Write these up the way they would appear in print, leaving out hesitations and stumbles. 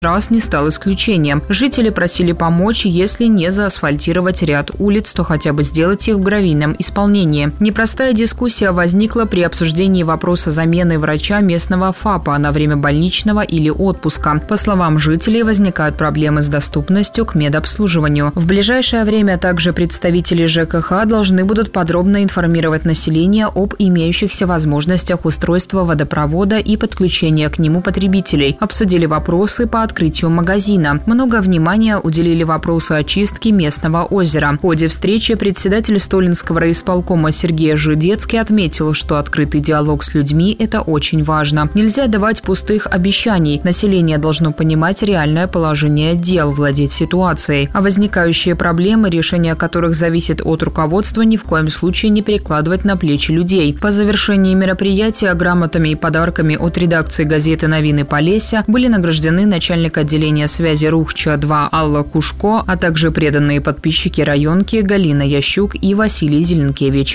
раз не стал исключением. Жители просили помочь, если не заасфальтировать ряд улиц, то хотя бы сделать их в гравийном исполнении. Непростая дискуссия возникла при обсуждении вопроса замены врача местного ФАПа на время больничного или отпуска. По словам жителей, возникают проблемы с доступностью к медобслуживанию. В ближайшее время также представители ЖКХ должны будут подробно информировать население об имеющихся возможностях устройства водопровода и подключения к нему потребителей. Обсудили вопросы по открытию магазина. Много внимания уделили вопросу очистки местного озера. В ходе встречи председатель Столинского райисполкома Сергей Жидецкий отметил, что открытый диалог с людьми – это очень важно. Нельзя давать пустых обещаний. Население должно понимать реальное положение дел, владеть ситуацией. А возникающие проблемы, решение которых зависит от руководства, ни в коем случае не перекладывать на плечи людей. По завершении мероприятия грамотами и подарками от редакции газеты «Новины Полесья» были награждены начальник отделения связи Рухча-2 Алла Кушко, а также преданные подписчики районки Галина Ящук и Василий Зеленкевич.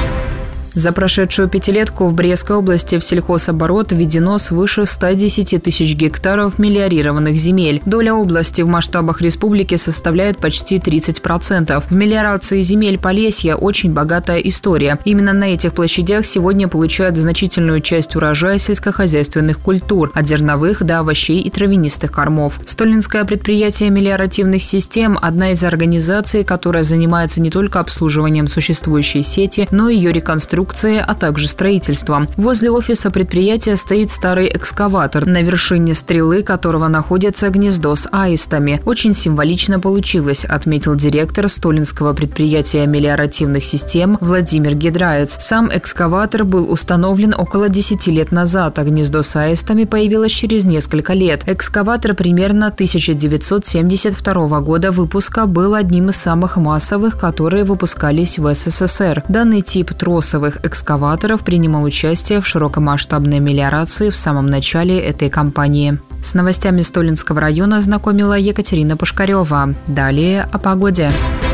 За прошедшую пятилетку в Брестской области в сельхозоборот введено свыше 110 тысяч гектаров мелиорированных земель. Доля области в масштабах республики составляет почти 30%. В мелиорации земель Полесья очень богатая история. Именно на этих площадях сегодня получают значительную часть урожая сельскохозяйственных культур, от зерновых до овощей и травянистых кормов. Столинское предприятие мелиоративных систем – одна из организаций, которая занимается не только обслуживанием существующей сети, но и ее реконструкцией, а также строительством. Возле офиса предприятия стоит старый экскаватор, на вершине стрелы которого находится гнездо с аистами. Очень символично получилось, отметил директор Столинского предприятия мелиоративных систем Владимир Гедраец. Сам экскаватор был установлен около 10 лет назад, а гнездо с аистами появилось через несколько лет. Экскаватор примерно 1972 года выпуска был одним из самых массовых, которые выпускались в СССР. Данный тип тросовых экскаваторов принимал участие в широкомасштабной мелиорации в самом начале этой кампании. С новостями Столинского района знакомила Екатерина Пушкарева. Далее о погоде.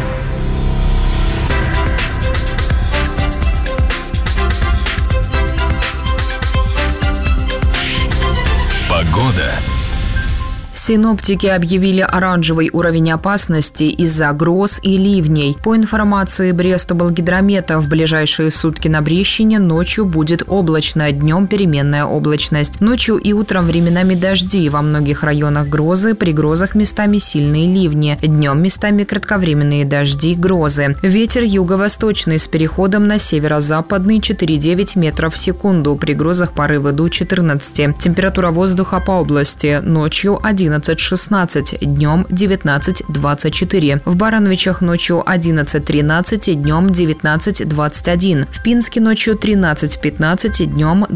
Погода. Синоптики объявили оранжевый уровень опасности из-за гроз и ливней. По информации Брест-Облгидромета, в ближайшие сутки на Брещине ночью будет облачно, днем переменная облачность. Ночью и утром временами дожди, во многих районах грозы, при грозах местами сильные ливни. Днем местами кратковременные дожди, грозы. Ветер юго-восточный с переходом на северо-западный 4,9 метров в секунду, при грозах порывы до 14. Температура воздуха по области ночью 11-16, днем 19-24. В Барановичах ночью 11-13, днем 19-21. В Пинске ночью 13-15, днем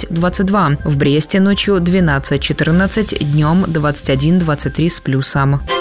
20-22. В Бресте ночью 12-14, днем 21-23 с плюсом.